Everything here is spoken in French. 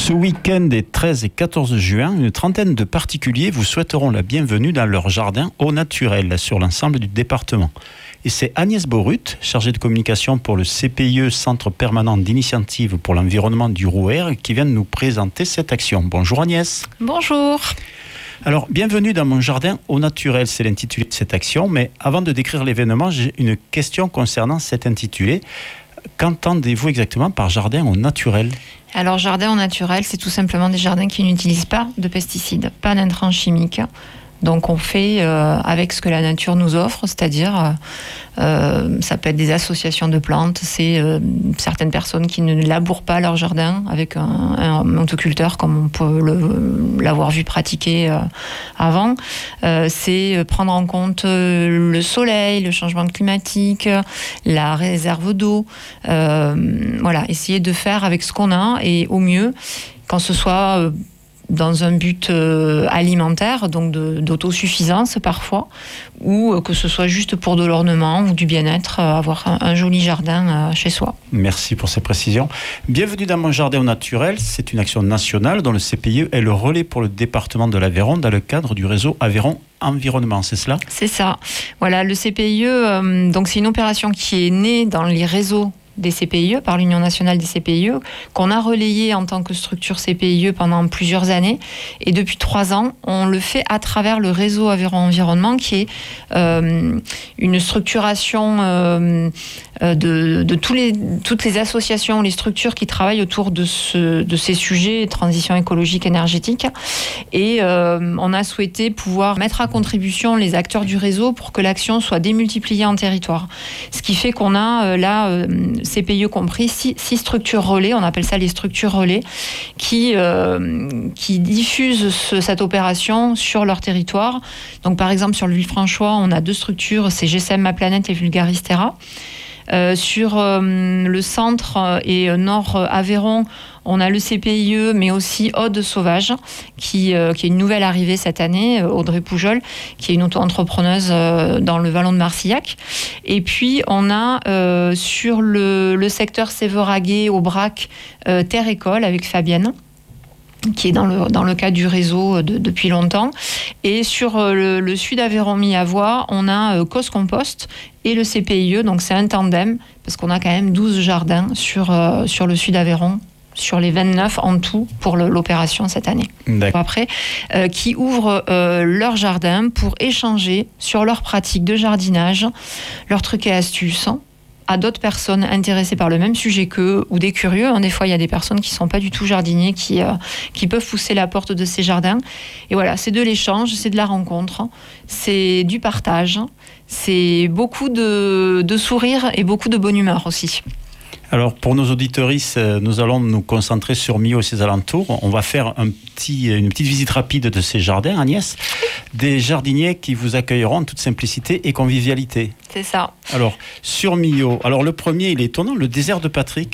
Ce week-end des 13 et 14 juin, une trentaine de particuliers vous souhaiteront la bienvenue dans leur jardin au naturel sur l'ensemble du département. Et c'est Agnès Borut, chargée de communication pour le CPIE, Centre permanent d'initiative pour l'environnement du Rouergue, qui vient de nous présenter cette action. Bonjour Agnès. Bonjour. Alors, bienvenue dans mon jardin au naturel, c'est l'intitulé de cette action. Mais avant de décrire l'événement, j'ai une question concernant cet intitulé. Qu'entendez-vous exactement par jardin au naturel ? Alors, jardin au naturel, c'est tout simplement des jardins qui n'utilisent pas de pesticides, pas d'intrants chimiques. Donc, on fait avec ce que la nature nous offre, c'est-à-dire, ça peut être des associations de plantes, c'est certaines personnes qui ne labourent pas leur jardin avec un motoculteur, comme on peut l'avoir vu pratiquer avant. C'est prendre en compte le soleil, le changement climatique, la réserve d'eau. Voilà, essayer de faire avec ce qu'on a et au mieux, quand ce soit dans un but alimentaire, donc d'autosuffisance parfois, ou que ce soit juste pour de l'ornement ou du bien-être, avoir un joli jardin chez soi. Merci pour ces précisions. Bienvenue dans mon jardin au naturel, c'est une action nationale dont le CPIE est le relais pour le département de l'Aveyron dans le cadre du réseau Aveyron Environnement, c'est cela ? C'est ça. Voilà, le CPIE, donc c'est une opération qui est née dans les réseaux des CPIE, par l'Union nationale des CPIE, qu'on a relayé en tant que structure CPIE pendant plusieurs années. Et depuis 3 ans, on le fait à travers le réseau Aveyron Environnement, qui est une structuration de toutes les associations, les structures qui travaillent autour de ces sujets, transition écologique, énergétique. Et on a souhaité pouvoir mettre à contribution les acteurs du réseau pour que l'action soit démultipliée en territoire. Ce qui fait qu'on a là, CPIE compris, 6 structures relais, on appelle ça les structures relais, qui diffusent cette opération sur leur territoire. Donc par exemple sur le Villefranchois, on a 2 structures, c'est GSM Ma Planète et Vulgaristera. Sur le centre et nord Aveyron, on a le CPIE, mais aussi Aude Sauvage, qui est une nouvelle arrivée cette année, Audrey Poujol, qui est une auto-entrepreneuse dans le Vallon de Marcillac. Et puis, on a sur le secteur Séveraguet, Aubrac, Terre École, avec Fabienne, qui est dans le cadre du réseau depuis longtemps. Et sur le sud Aveyron Mi-Avoie, on a Cause Compost et le CPIE, donc c'est un tandem, parce qu'on a quand même 12 jardins sur le sud Aveyron, sur les 29 en tout pour l'opération cette année. D'accord. Après, qui ouvrent leur jardin pour échanger sur leurs pratiques de jardinage, leurs trucs et astuces, à d'autres personnes intéressées par le même sujet qu'eux, ou des curieux. Des fois, il y a des personnes qui ne sont pas du tout jardiniers, qui peuvent pousser la porte de ces jardins. Et voilà, c'est de l'échange, c'est de la rencontre, c'est du partage, c'est beaucoup de sourires et beaucoup de bonne humeur aussi. Alors, pour nos auditeuristes, nous allons nous concentrer sur Millau et ses alentours. On va faire une petite visite rapide de ces jardins, Agnès. Des jardiniers qui vous accueilleront en toute simplicité et convivialité. C'est ça. Alors, sur Millau, le premier, il est étonnant, le désert de Patrick.